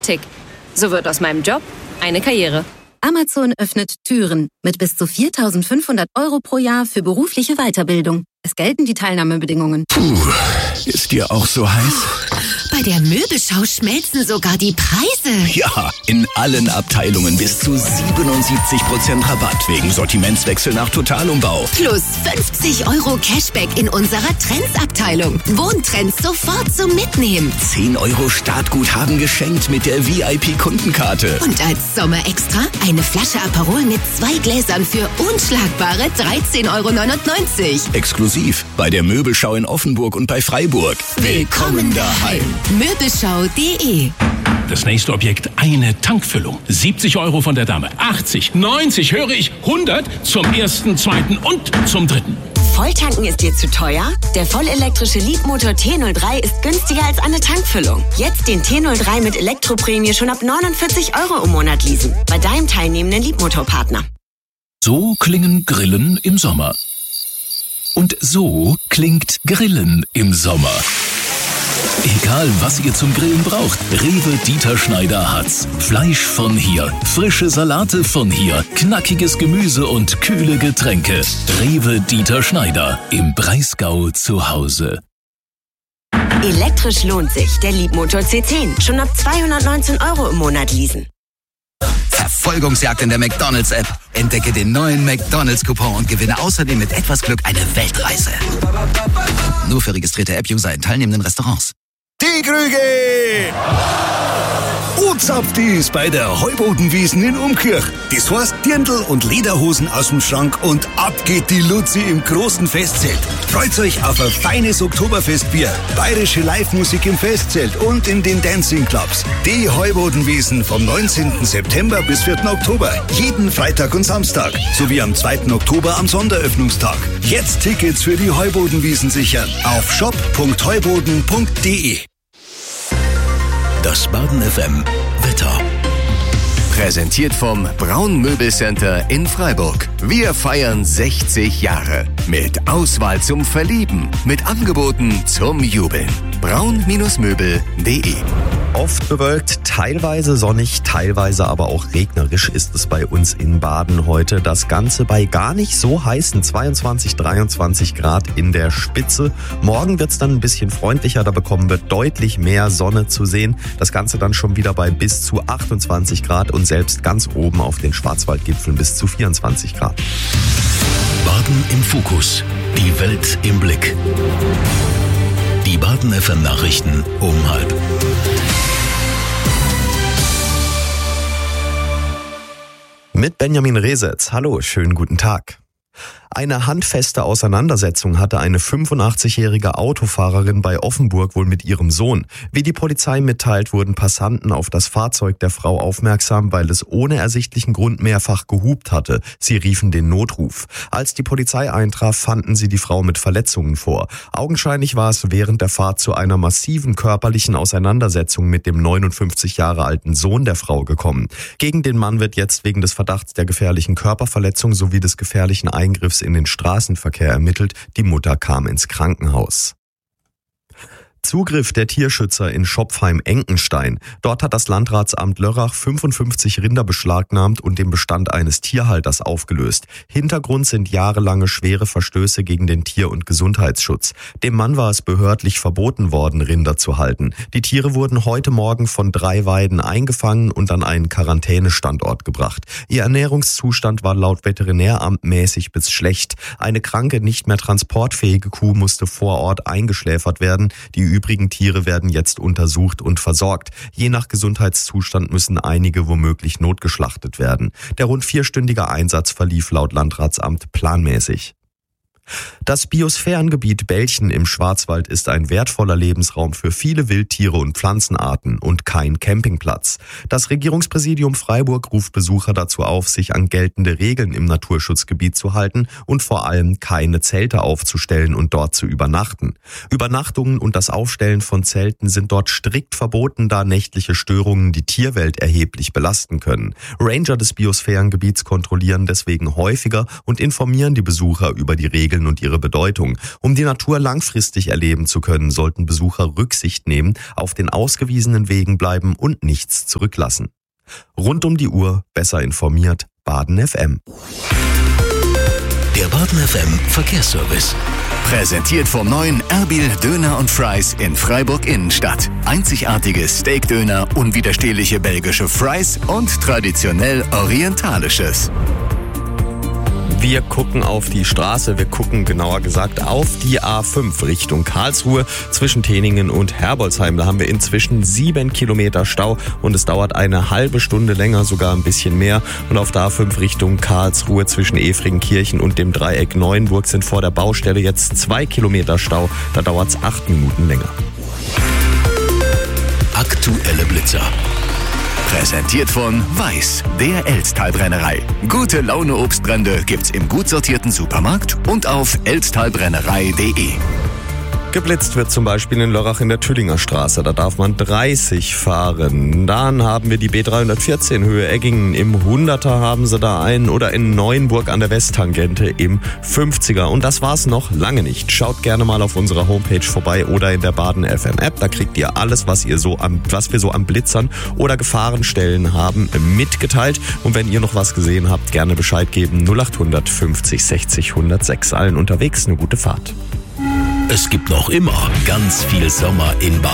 Tick. So wird aus meinem Job eine Karriere. Amazon öffnet Türen mit bis zu 4.500 € pro Jahr für berufliche Weiterbildung. Es gelten die Teilnahmebedingungen. Puh, ist dir auch so heiß? Bei der Möbelschau schmelzen sogar die Preise. Ja, in allen Abteilungen bis zu 77% Rabatt wegen Sortimentswechsel nach Totalumbau. Plus 50 € Cashback in unserer Trends-Abteilung. Wohntrends sofort zum Mitnehmen. 10 € Startguthaben geschenkt mit der VIP-Kundenkarte. Und als Sommerextra eine Flasche Aperol mit 2 Gläsern für unschlagbare 13,99 €. Exklusiv bei der Möbelschau in Offenburg und bei Freiburg. Willkommen daheim. Möbelschau.de. Das nächste Objekt, eine Tankfüllung. 70 € von der Dame. 80, 90, höre ich, 100 zum ersten, zweiten und zum dritten. Volltanken ist dir zu teuer? Der vollelektrische Leapmotor T03 ist günstiger als eine Tankfüllung. Jetzt den T03 mit Elektroprämie schon ab 49 € im Monat leasen. Bei deinem teilnehmenden Leapmotor-Partner. So klingen Grillen im Sommer. Und so klingt Grillen im Sommer. Egal, was ihr zum Grillen braucht, Rewe Dieter Schneider hat's. Fleisch von hier, frische Salate von hier, knackiges Gemüse und kühle Getränke. Rewe Dieter Schneider, im Breisgau zu Hause. Elektrisch lohnt sich. Der Leapmotor C10. Schon ab 219 € im Monat leasen. Verfolgungsjagd in der McDonald's-App. Entdecke den neuen McDonald's-Coupon und gewinne außerdem mit etwas Glück eine Weltreise. Nur für registrierte App-User in teilnehmenden Restaurants. Die Krüge! O-Zapfdies bei der Heubodenwiesen in Umkirch. Das heißt Dirndl und Lederhosen aus dem Schrank und ab geht die Luzi im großen Festzelt. Freut euch auf ein feines Oktoberfestbier, bayerische Live-Musik im Festzelt und in den Dancing-Clubs. Die Heubodenwiesen vom 19. September bis 4. Oktober. Jeden Freitag und Samstag. Sowie am 2. Oktober am Sonderöffnungstag. Jetzt Tickets für die Heubodenwiesen sichern. Auf shop.heuboden.de. Das Baden FM Wetter. Präsentiert vom Braun Möbelcenter in Freiburg. Wir feiern 60 Jahre. Mit Auswahl zum Verlieben. Mit Angeboten zum Jubeln. braun-möbel.de. Oft bewölkt, teilweise sonnig, teilweise aber auch regnerisch ist es bei uns in Baden heute. Das Ganze bei gar nicht so heißen 22, 23 Grad in der Spitze. Morgen wird es dann ein bisschen freundlicher, da bekommen wir deutlich mehr Sonne zu sehen. Das Ganze dann schon wieder bei bis zu 28 Grad und selbst ganz oben auf den Schwarzwaldgipfeln bis zu 24 Grad. Baden im Fokus. Die Welt im Blick. Die Baden FM Nachrichten um 12:30. Mit Benjamin Resetz. Hallo, schönen guten Tag. Eine handfeste Auseinandersetzung hatte eine 85-jährige Autofahrerin bei Offenburg wohl mit ihrem Sohn. Wie die Polizei mitteilt, wurden Passanten auf das Fahrzeug der Frau aufmerksam, weil es ohne ersichtlichen Grund mehrfach gehupt hatte. Sie riefen den Notruf. Als die Polizei eintraf, fanden sie die Frau mit Verletzungen vor. Augenscheinlich war es während der Fahrt zu einer massiven körperlichen Auseinandersetzung mit dem 59 Jahre alten Sohn der Frau gekommen. Gegen den Mann wird jetzt wegen des Verdachts der gefährlichen Körperverletzung sowie des gefährlichen Eingriffs in den Straßenverkehr ermittelt. Die Mutter kam ins Krankenhaus. Zugriff der Tierschützer in Schopfheim-Enkenstein. Dort hat das Landratsamt Lörrach 55 Rinder beschlagnahmt und den Bestand eines Tierhalters aufgelöst. Hintergrund sind jahrelange schwere Verstöße gegen den Tier- und Gesundheitsschutz. Dem Mann war es behördlich verboten worden, Rinder zu halten. Die Tiere wurden heute Morgen von 3 Weiden eingefangen und an einen Quarantänestandort gebracht. Ihr Ernährungszustand war laut Veterinäramt mäßig bis schlecht. Eine kranke, nicht mehr transportfähige Kuh musste vor Ort eingeschläfert werden. Die übrigen Tiere werden jetzt untersucht und versorgt. Je nach Gesundheitszustand müssen einige womöglich notgeschlachtet werden. Der rund 4-stündige Einsatz verlief laut Landratsamt planmäßig. Das Biosphärengebiet Belchen im Schwarzwald ist ein wertvoller Lebensraum für viele Wildtiere und Pflanzenarten und kein Campingplatz. Das Regierungspräsidium Freiburg ruft Besucher dazu auf, sich an geltende Regeln im Naturschutzgebiet zu halten und vor allem keine Zelte aufzustellen und dort zu übernachten. Übernachtungen und das Aufstellen von Zelten sind dort strikt verboten, da nächtliche Störungen die Tierwelt erheblich belasten können. Ranger des Biosphärengebiets kontrollieren deswegen häufiger und informieren die Besucher über die Regeln Regeln und ihre Bedeutung. Um die Natur langfristig erleben zu können, sollten Besucher Rücksicht nehmen, auf den ausgewiesenen Wegen bleiben und nichts zurücklassen. Rund um die Uhr besser informiert, Baden FM. Der Baden FM Verkehrsservice. Präsentiert vom neuen Erbil Döner und Fries in Freiburg Innenstadt. Einzigartige Steakdöner, unwiderstehliche belgische Fries und traditionell orientalisches. Wir gucken auf die Straße, wir gucken genauer gesagt auf die A5 Richtung Karlsruhe zwischen Teningen und Herbolzheim. Da haben wir inzwischen 7 Kilometer Stau und es dauert eine halbe Stunde länger, sogar ein bisschen mehr. Und auf der A5 Richtung Karlsruhe zwischen Efringenkirchen und dem Dreieck Neuenburg sind vor der Baustelle jetzt 2 Kilometer Stau. Da dauert es 8 Minuten länger. Aktuelle Blitzer. Präsentiert von Weiß, der Elztal-Brennerei. Gute Laune Obstbrände gibt's im gut sortierten Supermarkt und auf elztalbrennerei.de. Geblitzt wird zum Beispiel in Lörrach in der Tüllinger Straße. Da darf man 30 fahren. Dann haben wir die B314 Höhe Eggingen. Im 100er haben sie da einen oder in Neuenburg an der Westtangente im 50er. Und das war's noch lange nicht. Schaut gerne mal auf unserer Homepage vorbei oder in der Baden FM App. Da kriegt ihr alles, was wir so an Blitzern oder Gefahrenstellen haben, mitgeteilt. Und wenn ihr noch was gesehen habt, gerne Bescheid geben. 0800 50 60 106. Allen unterwegs eine gute Fahrt. Es gibt noch immer ganz viel Sommer in Baden.